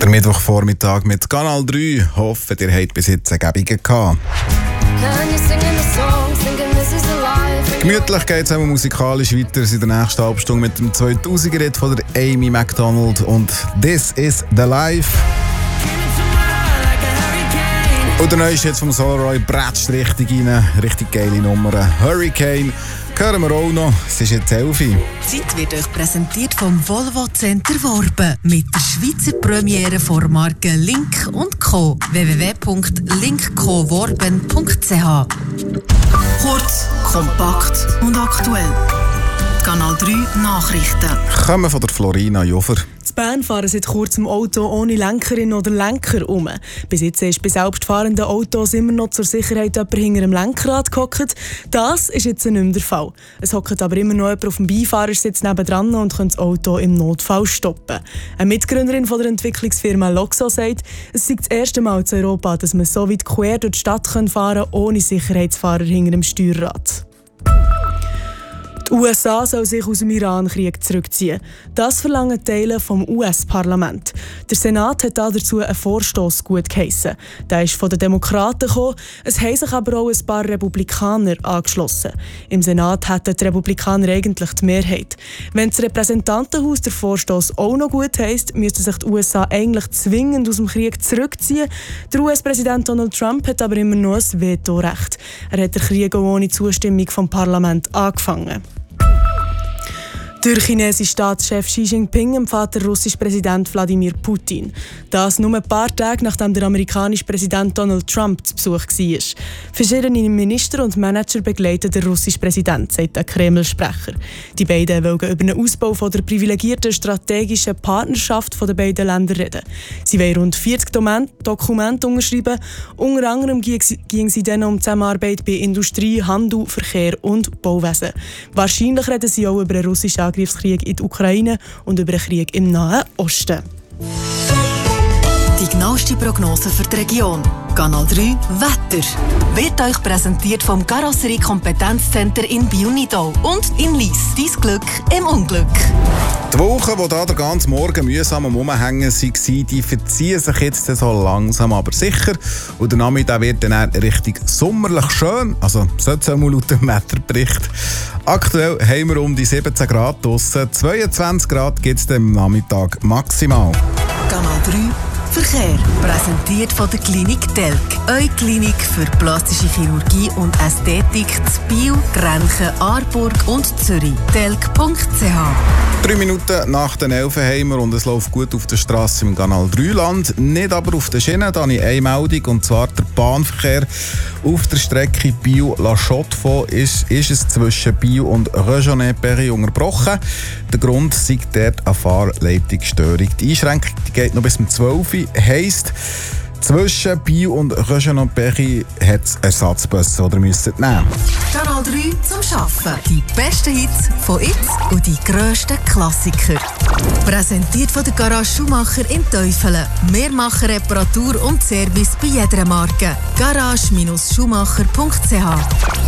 Der Mittwochvormittag mit Kanal 3. Hoffe, ihr habt bis jetzt eine Gebung gehabt. Gemütlich geht es auch musikalisch weiter in der nächsten Halbstunde mit dem 2000er-Hit von der Amy Macdonald und «This is the Life». Und der neueste Hit vom Solroy bretzt richtig rein, richtig geile Nummer. «Hurricane» hören wir auch noch, es ist jetzt 11 Uhr. Die Zeit wird euch präsentiert vom Volvo Center Worben mit der Schweizer Premiere von Marken Link & Co. www.linkcoworben.ch. Kurz, kompakt und aktuell. Die Kanal 3 Nachrichten. Kommen von der Florina Jover. In Bern fahren seit kurzem Auto ohne Lenkerin oder Lenker um. Bis jetzt ist bei selbstfahrenden Autos immer noch zur Sicherheit jemand hinter dem Lenkrad gehockt. Das ist jetzt nicht mehr der Fall. Es hockt aber immer noch jemand auf dem Beifahrersitz nebendran und kann das Auto im Notfall stoppen. Eine Mitgründerin von der Entwicklungsfirma Loxo sagt, es sei das erste Mal in Europa, dass man so weit quer durch die Stadt fahren kann, ohne Sicherheitsfahrer hinter dem Steuerrad. Die USA soll sich aus dem Iran-Krieg zurückziehen. Das verlangen Teile vom US-Parlament. Der Senat hat dazu einen Vorstoss gutgeheissen. Der ist von den Demokraten gekommen. Es haben sich aber auch ein paar Republikaner angeschlossen. Im Senat hätten die Republikaner eigentlich die Mehrheit. Wenn das Repräsentantenhaus der Vorstoss auch noch gut heisst, müssten sich die USA eigentlich zwingend aus dem Krieg zurückziehen. Der US-Präsident Donald Trump hat aber immer noch ein Vetorecht. Er hat den Krieg auch ohne Zustimmung vom Parlament angefangen. Der chinesische Staatschef Xi Jinping empfiehlt den russischen Präsident Wladimir Putin. Das nur ein paar Tage nachdem der amerikanische Präsident Donald Trump zu Besuch war. Verschiedene Minister und Manager begleiten den russischen Präsidenten, sagt der Kreml-Sprecher. Die beiden wollen über einen Ausbau von der privilegierten strategischen Partnerschaft der beiden Länder reden. Sie wollen rund 40 Dokumente unterschreiben. Unter anderem ging sie dann um Zusammenarbeit bei Industrie, Handel, Verkehr und Bauwesen. Wahrscheinlich reden sie auch über einen russischen Angriffskrieg in der Ukraine und über den Krieg im Nahen Osten. Die genaueste Prognose für die Region. Kanal 3 Wetter. Wird euch präsentiert vom Karosserie-Kompetenzcenter in Biel-Nidau und in Lyss. Dein Glück im Unglück. Die Wochen, die hier den ganzen Morgen mühsam am Umhängen waren, die verziehen sich jetzt so langsam aber sicher. Und der Nachmittag wird dann richtig sommerlich schön. Also sollte es mal laut dem Wetterbericht. Aktuell haben wir um die 17 Grad draussen. 22 Grad gibt es am Nachmittag maximal. Kanal 3 Verkehr. Präsentiert von der Klinik Telk. Eure Klinik für plastische Chirurgie und Ästhetik zu Biel, Grenchen, Aarburg und Zürich. telk.ch. 3 Minuten nach den 11 haben wir und es läuft gut auf der Straße im Kanal 3 Land. Nicht aber auf den Schienen, da habe ich eine Meldung, und zwar der Bahnverkehr auf der Strecke Biel-La Chaux-de-Fonds ist es zwischen Biel und Regionet-Péry unterbrochen. Der Grund sei dort eine Fahrleitungsstörung. Die Einschränkung geht noch bis zum 12 Uhr. Heisst, zwischen Biel und Regionet-Péry hat es Ersatzbusse, oder müsstet nehmen. Kanal 3 zum Arbeiten. Die besten Hits von jetzt und die grössten Klassiker. Präsentiert von der Garage Schumacher in Teufelen. Wir machen Reparatur und Service bei jeder Marke. garage-schumacher.ch.